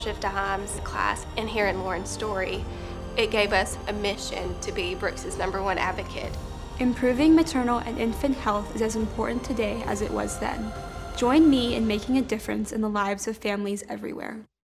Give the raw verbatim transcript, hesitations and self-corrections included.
Shifta Himes class and hearing Lauren's story, it gave us a mission to be Brooks's number one advocate. Improving maternal and infant health is as important today as it was then. Join me in making a difference in the lives of families everywhere.